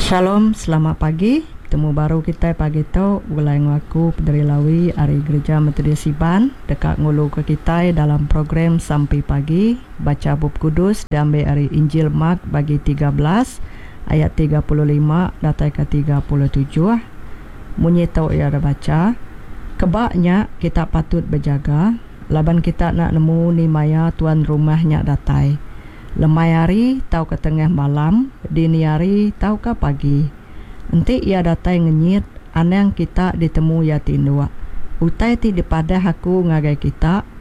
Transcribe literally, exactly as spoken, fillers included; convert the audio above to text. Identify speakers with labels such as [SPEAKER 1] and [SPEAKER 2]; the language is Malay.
[SPEAKER 1] Shalom, selamat pagi. Temu baru kita pagi tu ulai ngaku Pederi Lawi ari Gereja Metodis Siban dekat ngulu ke kita dalam program Sampai Pagi baca bab kudus diambil ari Injil Mark bagi tiga belas ayat tiga puluh lima datai ke tiga puluh tujuh. Munyi tau ia ada baca. Kebaknya kita patut berjaga laban kita nak nemu ni maya tuan rumahnya datai. Lemai hari tau ke tengah malam, dini hari tau ke pagi. Nanti ia datai ngenyit, anang kita ditemu ya tindua. Utai ti dipadah aku ngagai kita,